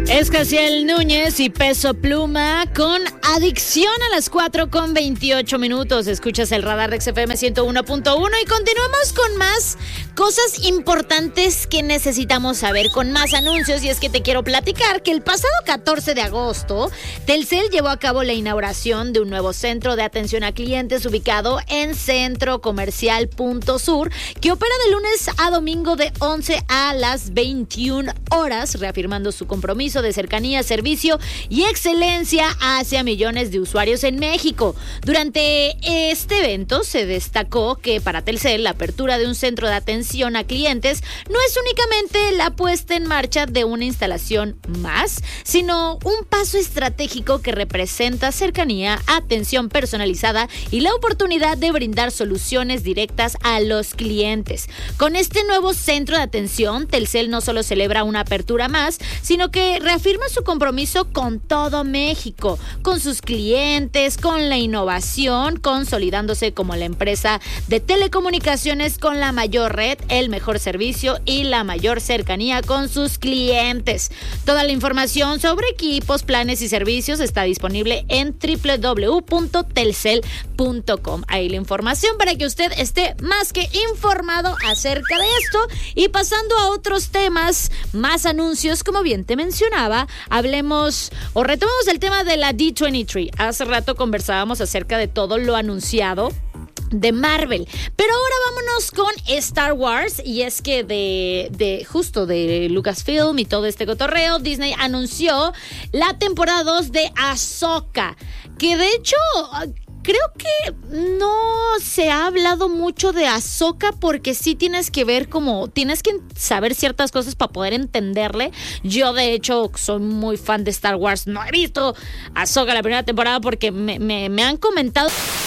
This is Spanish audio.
Es Jaciel Núñez y Peso Pluma con Adicción a las 4:28. Escuchas el radar de XFM 101.1 y continuamos con más cosas importantes que necesitamos saber, con más anuncios. Y es que te quiero platicar que el pasado 14 de agosto, Telcel llevó a cabo la inauguración de un nuevo centro de atención a clientes ubicado en Centro Comercial Punto Sur, que opera de lunes a domingo de 11 a las 21 horas, reafirmando su compromiso de cercanía, servicio y excelencia hacia millones de usuarios en México. Durante este evento se destacó que para Telcel la apertura de un centro de atención a clientes no es únicamente la puesta en marcha de una instalación más, sino un paso estratégico que representa cercanía, atención personalizada y la oportunidad de brindar soluciones directas a los clientes. Con este nuevo centro de atención, Telcel no solo celebra una apertura más, sino que reafirma su compromiso con todo México, con sus clientes, con la innovación, consolidándose como la empresa de telecomunicaciones con la mayor red, el mejor servicio y la mayor cercanía con sus clientes. Toda la información sobre equipos, planes y servicios está disponible en www.telcel.com. Ahí la información para que usted esté más que informado acerca de esto. Y pasando a otros temas, más anuncios, como bien te mencionaba, hablemos o retomamos el tema de la D23. Hace rato conversábamos acerca de todo lo anunciado de Marvel, pero ahora vámonos con Star Wars. Y es que de Lucasfilm y todo este cotorreo, Disney anunció la temporada 2 de Ahsoka, que de hecho creo que no se ha hablado mucho de Ahsoka, porque sí tienes que saber ciertas cosas para poder entenderle. Yo de hecho soy muy fan de Star Wars, no he visto Ahsoka la primera temporada porque me han comentado